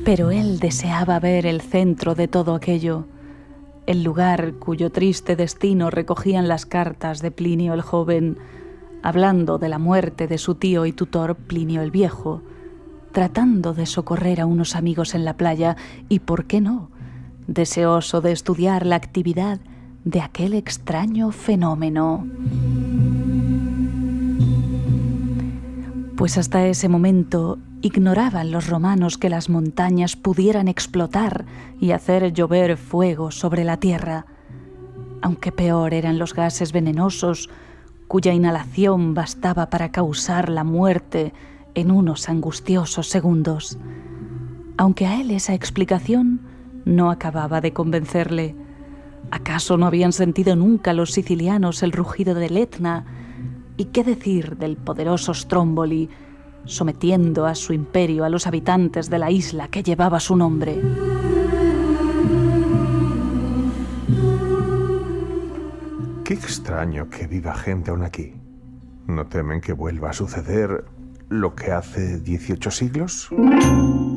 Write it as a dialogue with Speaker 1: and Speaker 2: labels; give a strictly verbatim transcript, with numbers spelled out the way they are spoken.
Speaker 1: Pero él deseaba ver el centro de todo aquello, el lugar cuyo triste destino recogían las cartas de Plinio el joven, hablando de la muerte de su tío y tutor Plinio el viejo, tratando de socorrer a unos amigos en la playa y, ¿por qué no?, deseoso de estudiar la actividad de aquel extraño fenómeno. Pues hasta ese momento ignoraban los romanos que las montañas pudieran explotar y hacer llover fuego sobre la tierra, aunque peor eran los gases venenosos cuya inhalación bastaba para causar la muerte en unos angustiosos segundos. Aunque a él esa explicación no acababa de convencerle. ¿Acaso no habían sentido nunca los sicilianos el rugido del Etna? ¿Y qué decir del poderoso Stromboli, sometiendo a su imperio a los habitantes de la isla que llevaba su nombre?
Speaker 2: Qué extraño que viva gente aún aquí. ¿No temen que vuelva a suceder lo que hace dieciocho siglos?